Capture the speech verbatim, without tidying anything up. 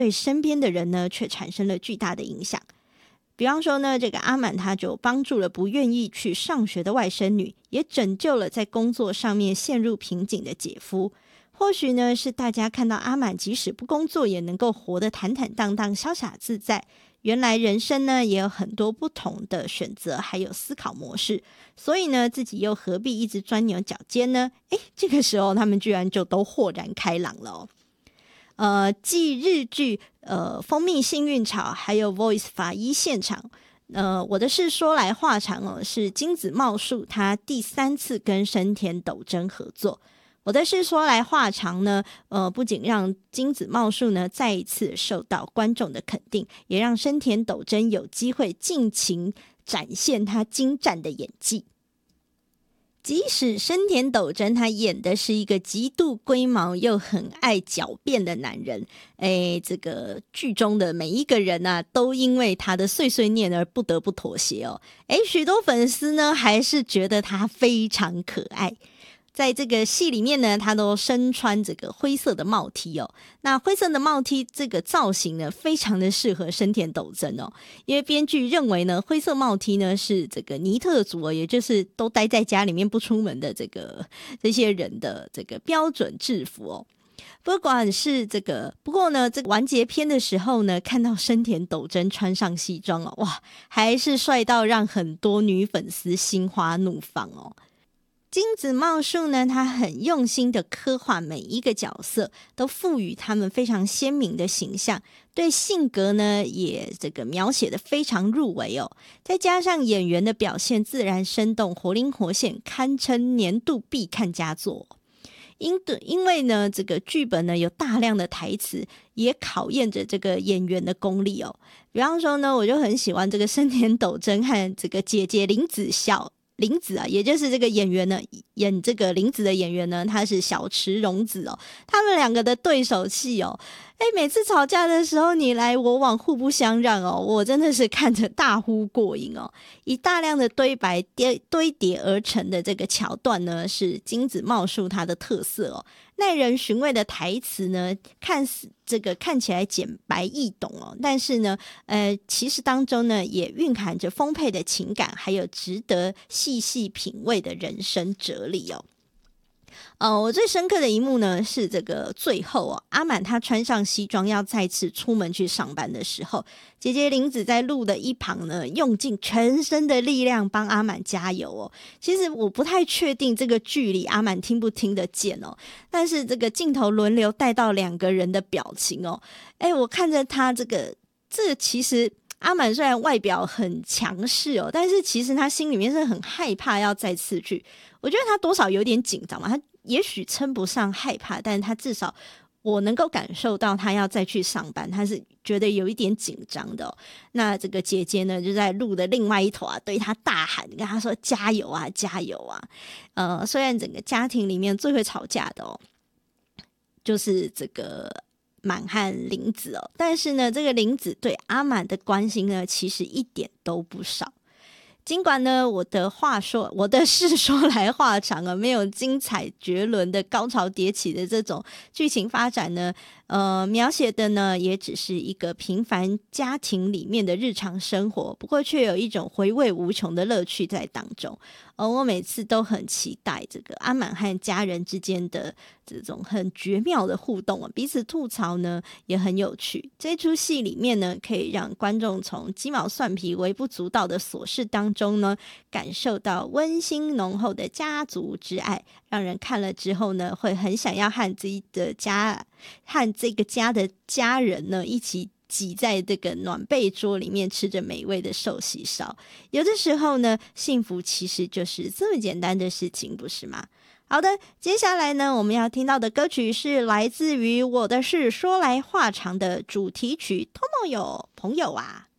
对身边的人呢却产生了巨大的影响。比方说呢，这个阿满他就帮助了不愿意去上学的外甥女，也拯救了在工作上面陷入瓶颈的姐夫。或许呢是大家看到阿满即使不工作也能够活得坦坦荡荡潇洒自在，原来人生呢也有很多不同的选择还有思考模式，所以呢自己又何必一直钻牛角尖呢？诶，这个时候他们居然就都豁然开朗了哦。呃，继日剧呃《蜂蜜幸运草》还有《Voice》法医现场，呃，我的事说来话长哦，是金子茂树他第三次跟生田斗真合作。我的事说来话长呢，呃，不仅让金子茂树呢再一次受到观众的肯定，也让生田斗真有机会尽情展现他精湛的演技。即使生田斗真他演的是一个极度龟毛又很爱狡辩的男人，诶，这个剧中的每一个人啊，都因为他的碎碎念而不得不妥协哦。诶，许多粉丝呢还是觉得他非常可爱。在这个戏里面呢，他都身穿这个灰色的帽 T 哦。那灰色的帽 T 这个造型呢，非常的适合生田斗真哦。因为编剧认为呢，灰色帽 T 呢是这个尼特族哦，也就是都待在家里面不出门的这个这些人的这个标准制服哦。不管是这个，不过呢，这个完结篇的时候呢，看到生田斗真穿上西装哦，哇，还是帅到让很多女粉丝心花怒放哦。金子茂树呢，他很用心的刻画每一个角色，都赋予他们非常鲜明的形象，对性格呢也这个描写的非常入围哦。再加上演员的表现自然生动、活灵活现，堪称年度必看佳作。因因为呢，这个剧本呢有大量的台词，也考验着这个演员的功力哦。比方说呢，我就很喜欢这个生田斗真和这个姐姐林子孝。林子啊，也就是这个演员呢，演这个林子的演员呢，他是小池荣子哦。他们两个的对手戏哦，哎，每次吵架的时候你来我往，互不相让哦，我真的是看着大呼过瘾哦。以大量的堆白叠堆叠而成的这个桥段呢，是金子茂树它的特色哦。耐人寻味的台词呢，看似这个看起来简白易懂哦，但是呢，呃，其实当中呢也蕴含着丰沛的情感，还有值得细细品味的人生哲理哦。呃，我最深刻的一幕呢是这个最后哦，阿满他穿上西装要再次出门去上班的时候，姐姐林子在路的一旁呢，用尽全身的力量帮阿满加油哦。其实我不太确定这个距离阿满听不听得见哦，但是这个镜头轮流带到两个人的表情哦，哎，我看着他这个，这个其实。阿满虽然外表很强势哦，但是其实他心里面是很害怕要再次去。我觉得他多少有点紧张嘛，他也许称不上害怕，但是他至少我能够感受到他要再去上班，他是觉得有一点紧张的哦。那这个姐姐呢，就在路的另外一头啊，对他大喊，跟他说加油啊，加油啊！呃，虽然整个家庭里面最会吵架的哦，就是这个。满和林子哦，但是呢，这个林子对阿满的关心呢，其实一点都不少。尽管呢，我的话说，我的事说来话长啊，没有精彩绝伦的高潮迭起的这种剧情发展呢，呃，描写的呢，也只是一个平凡家庭里面的日常生活，不过却有一种回味无穷的乐趣在当中。而我每次都很期待这个阿满和家人之间的这种很绝妙的互动，彼此吐槽呢也很有趣。这出戏里面呢，可以让观众从鸡毛蒜皮、微不足道的琐事当中呢，感受到温馨浓厚的家族之爱，让人看了之后呢，会很想要和自己的家、和这个家的家人呢一起挤在这个暖被桌里面吃着美味的寿喜烧。有的时候呢，幸福其实就是这么简单的事情，不是吗？好的，接下来呢，我们要听到的歌曲是来自于《我的事说来话长》的主题曲《Tomoyo 朋友啊》。